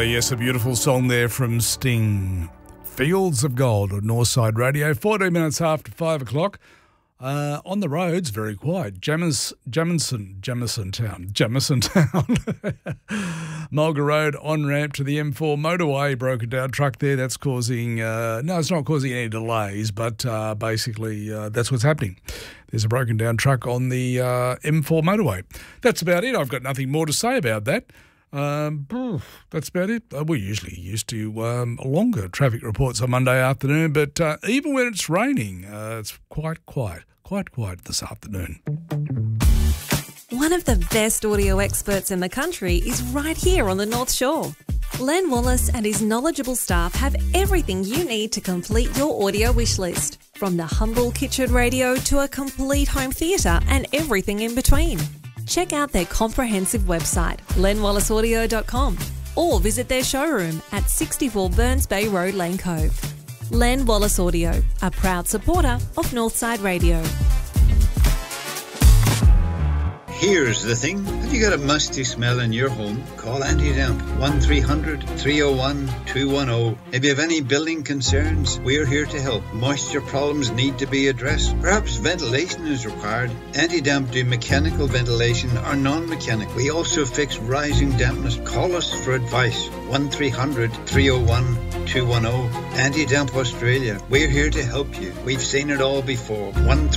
Yes, a beautiful song there from Sting. Fields of Gold on Northside Radio, 14 minutes after 5 o'clock. On the roads, very quiet. Jamison Town. Mulga Road on-ramp to the M4 motorway, broken down truck there. That's causing, no, it's not causing any delays, but basically that's what's happening. There's a broken down truck on the M4 motorway. That's about it. I've got nothing more to say about that. That's about it. We're usually used to longer traffic reports on Monday afternoon, but even when it's raining, it's quite quiet this afternoon. One of the best audio experts in the country is right here on the North Shore. Len Wallace and his knowledgeable staff have everything you need to complete your audio wish list, from the humble kitchen radio to a complete home theatre and everything in between. Check out their comprehensive website, lenwallaceaudio.com, or visit their showroom at 64 Burns Bay Road, Lane Cove. Len Wallace Audio, a proud supporter of Northside Radio. Here's the thing. Have you got a musty smell in your home? Call Anti-Damp 1300-301-210. If you have any building concerns, we're here to help. Moisture problems need to be addressed. Perhaps ventilation is required. Anti-Damp do mechanical ventilation or non-mechanical. We also fix rising dampness. Call us for advice. 1300-301-210. Anti-Damp Australia. We're here to help you. We've seen it all before.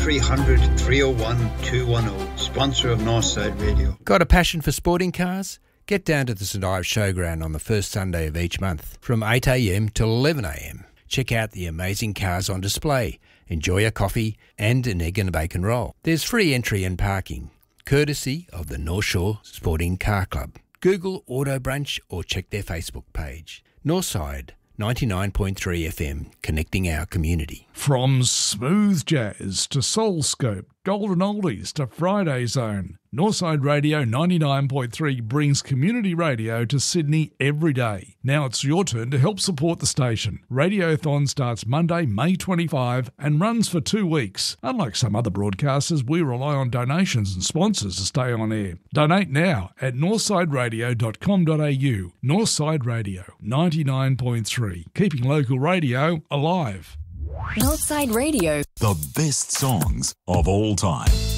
1300-301-210. Sponsor of Northside Radio. Got a passion for sporting cars? Get down to the St Ives Showground on the first Sunday of each month from 8am till 11am. Check out the amazing cars on display, enjoy a coffee and an egg and a bacon roll. There's free entry and parking, courtesy of the North Shore Sporting Car Club. Google Auto Brunch or check their Facebook page. Northside 99.3 FM, connecting our community. From smooth jazz to soulscope, golden oldies to Friday Zone, Northside Radio 99.3 brings community radio to Sydney every day. Now it's your turn to help support the station. Radiothon starts Monday, May 25 and runs for 2 weeks. Unlike some other broadcasters, we rely on donations and sponsors to stay on air. Donate now at northsideradio.com.au. Northside Radio 99.3, keeping local radio alive. Northside Radio. The best songs of all time.